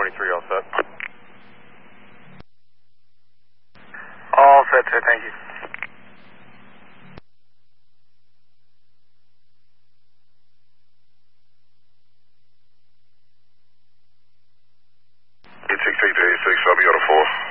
23 all set. All set, sir. Thank you. Eight 6 8 to 86, I'll be on a 4.